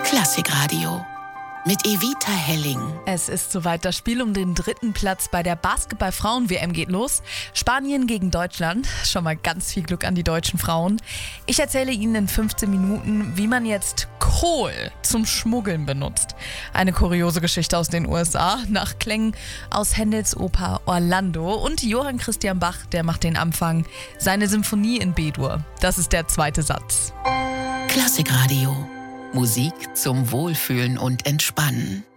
Klassikradio mit Evita Helling. Es ist soweit. Das Spiel um den 3. Platz bei der Basketball-Frauen-WM geht los. Spanien gegen Deutschland. Schon mal ganz viel Glück an die deutschen Frauen. Ich erzähle Ihnen in 15 Minuten, wie man jetzt Kohl zum Schmuggeln benutzt. Eine kuriose Geschichte aus den USA nach Klängen aus Händels Oper Orlando. Und Johann Christian Bach, der macht den Anfang. Seine Symphonie in B-Dur. Das ist der zweite Satz. Klassikradio. Musik zum Wohlfühlen und Entspannen.